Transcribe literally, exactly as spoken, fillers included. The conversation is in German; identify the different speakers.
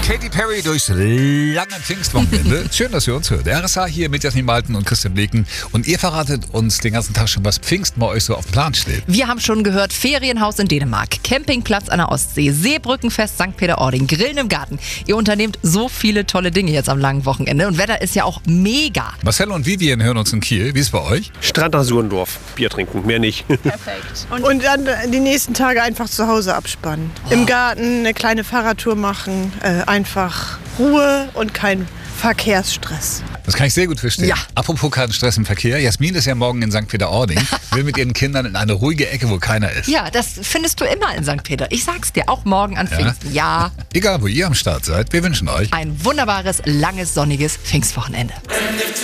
Speaker 1: Katy Perry durchs lange Pfingstwochenende. Schön, dass ihr uns hört. R S H hier mit Jasmin Malten und Christian Bleken. Und ihr verratet uns den ganzen Tag schon, was Pfingsten bei euch so auf dem Plan steht.
Speaker 2: Wir haben schon gehört, Ferienhaus in Dänemark, Campingplatz an der Ostsee, Seebrückenfest Sankt Peter-Ording, Grillen im Garten. Ihr unternehmt so viele tolle Dinge jetzt am langen Wochenende und Wetter ist ja auch mega.
Speaker 1: Marcel und Vivian hören uns in Kiel. Wie ist es bei euch?
Speaker 3: Strand nach Surendorf. Bier trinken, mehr nicht.
Speaker 4: Perfekt. Und, und dann die nächsten Tage einfach zu Hause abspannen. Oh. Im Garten eine kleine Fahrradtour machen. Äh, einfach Ruhe und kein Verkehrsstress.
Speaker 1: Das kann ich sehr gut verstehen.
Speaker 2: Ja.
Speaker 1: Apropos keinen Stress im Verkehr. Jasmin ist ja morgen in Sankt Peter-Ording. Will mit ihren Kindern in eine ruhige Ecke, wo keiner ist.
Speaker 2: Ja, das findest du immer in Sankt Peter. Ich sag's dir, auch morgen an
Speaker 1: Ja?
Speaker 2: Pfingsten. Ja.
Speaker 1: Egal, wo ihr am Start seid, wir wünschen euch
Speaker 2: Ein wunderbares, langes, sonniges Pfingstwochenende.